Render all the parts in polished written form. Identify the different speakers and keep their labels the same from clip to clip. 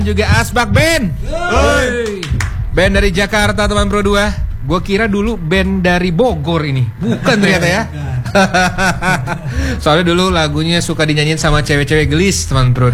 Speaker 1: Juga Asbak Band. Band dari Jakarta teman Pro 2. Gue kira dulu band dari Bogor ini. Bukan ternyata ya. Soalnya dulu lagunya suka dinyanyiin sama cewek-cewek gelis teman Pro 2.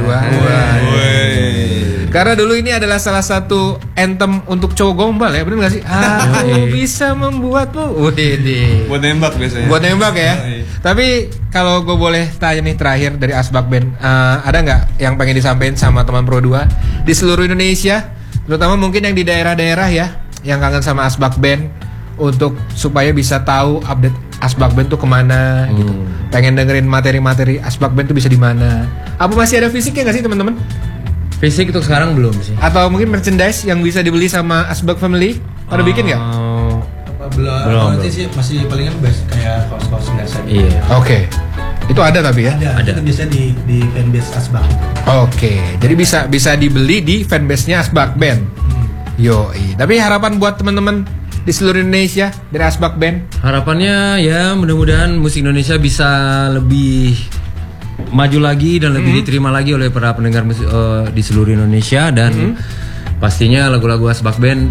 Speaker 1: Karena dulu ini adalah salah satu anthem untuk cowok gombal ya, bener gak sih? Aku bisa membuatmu.
Speaker 2: Buat nembak biasanya.
Speaker 1: Buat nembak ya. Tapi kalau gue boleh tanya nih terakhir dari Asbak Band, ada nggak yang pengen disampaikan sama teman Pro 2 di seluruh Indonesia, terutama mungkin yang di daerah-daerah ya, yang kangen sama Asbak Band, untuk supaya bisa tahu update Asbak Band tuh kemana gitu. Pengen dengerin materi-materi Asbak Band tuh bisa di mana? Apa masih ada fisiknya nggak sih teman-teman?
Speaker 3: Fisik untuk sekarang belum sih.
Speaker 1: Atau mungkin merchandise yang bisa dibeli sama Asbak Family? Pada bikin nggak?
Speaker 3: Belum.
Speaker 4: Nanti sih masih palingan base kayak kaos-kaos biasa.
Speaker 1: Iya. Oke. Itu ada tapi ya?
Speaker 4: Ada. Itu biasanya di fanbase Asbak.
Speaker 1: Oke. Jadi bisa dibeli di fanbase-nya Asbak Band. Yoi. Tapi harapan buat teman-teman di seluruh Indonesia dari Asbak Band?
Speaker 3: Harapannya ya mudah-mudahan musik Indonesia bisa lebih maju lagi dan lebih diterima lagi oleh para pendengar musik di seluruh Indonesia, dan pastinya lagu-lagu Asbak Band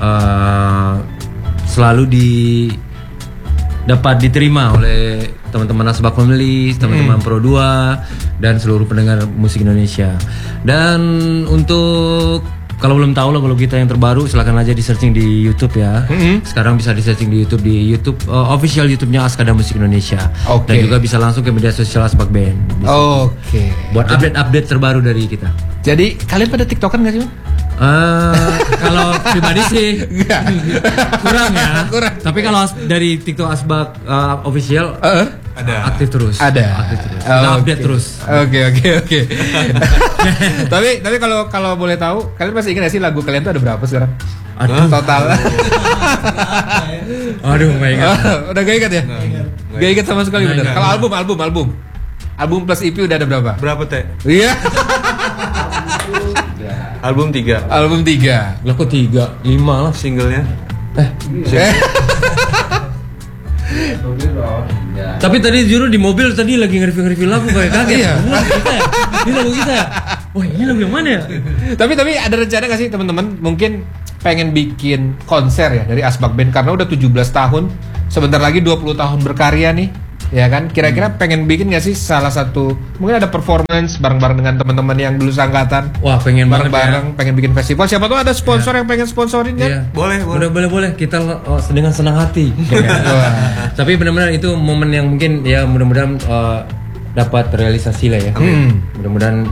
Speaker 3: selalu dapat diterima oleh teman-teman Asbak Family, teman-teman Pro 2 dan seluruh pendengar musik Indonesia. Dan untuk kalau belum tahu lagu kita yang terbaru, silakan aja di searching di YouTube ya. Sekarang bisa di searching di YouTube official YouTube-nya Askada Musik Indonesia. Dan juga bisa langsung ke media sosial Asbak Band. Buat update terbaru dari kita.
Speaker 1: Jadi kalian pada TikTokan nggak sih?
Speaker 3: Kalau pribadi sih kurang ya. Tapi kalau dari TikTok Asbak official
Speaker 2: ada
Speaker 3: aktif terus. Kita update terus.
Speaker 1: Oke. Tapi kalau boleh tahu, kalian masih ingat gak sih lagu kalian tuh ada berapa sekarang? Total.
Speaker 3: Aduh, nggak ingat.
Speaker 1: Udah gak ingat ya? Gak ingat sama sekali bener. Kalau album plus EP udah ada berapa?
Speaker 2: Berapa teh?
Speaker 1: Iya.
Speaker 2: Album 3.
Speaker 3: Lah kok 3? 5 lah
Speaker 2: Singlenya.
Speaker 3: Tapi tadi juru di mobil tadi lagi nge-review lagu kayak kaget.
Speaker 1: Iya.
Speaker 3: Ini lagu kita ya? Wah, ini lagu yang mana ya?
Speaker 1: Tapi ada rencana gak sih teman-teman mungkin pengen bikin konser ya dari Asbak Band, karena udah 17 tahun, sebentar lagi 20 tahun berkarya nih. Ya kan, kira-kira pengen bikin gak sih salah satu, mungkin ada performance bareng-bareng dengan teman-teman yang dulu seangkatan.
Speaker 3: Wah, pengen
Speaker 1: bareng-bareng, pengen bikin festival. Siapa tahu ada sponsor yang pengen sponsorin kan?
Speaker 3: Iya.
Speaker 1: Boleh.
Speaker 3: Kita dengan senang hati. Tapi benar-benar itu momen yang mungkin ya mudah-mudahan dapat realisasi lah ya. Mudah-mudahan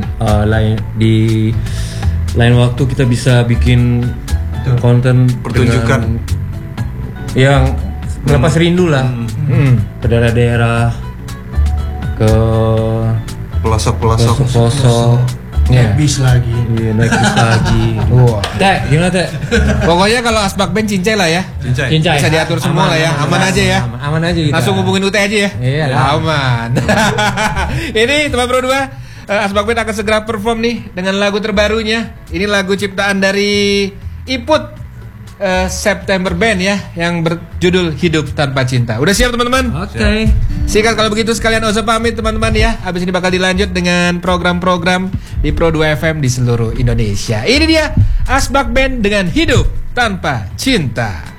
Speaker 3: di lain waktu kita bisa bikin konten
Speaker 2: pertunjukan
Speaker 3: yang melepas rindu lah. Ke daerah-daerah, ke
Speaker 2: pelosok.
Speaker 4: Naik bis lagi.
Speaker 3: Iya, naik bis lagi.
Speaker 1: Wah.
Speaker 3: Teh, gimana Teh?
Speaker 1: Pokoknya kalau Asbak Band cincai lah ya.
Speaker 3: Cincai.
Speaker 1: Bisa diatur semua lah ya. Aman aja ya.
Speaker 3: Aman aja gitu.
Speaker 1: Langsung hubungin UT aja ya.
Speaker 3: Iya.
Speaker 1: Aman. Ini teman Pro 2, Asbak Band akan segera perform nih dengan lagu terbarunya. Ini lagu ciptaan dari Iput September Band ya, yang berjudul Hidup Tanpa Cinta. Udah siap teman-teman?
Speaker 3: Oke.
Speaker 1: Sikat kalau begitu sekalian Oza pamit teman-teman ya. Habis ini bakal dilanjut dengan program-program di Pro 2 FM di seluruh Indonesia. Ini dia Asbak Band dengan Hidup Tanpa Cinta.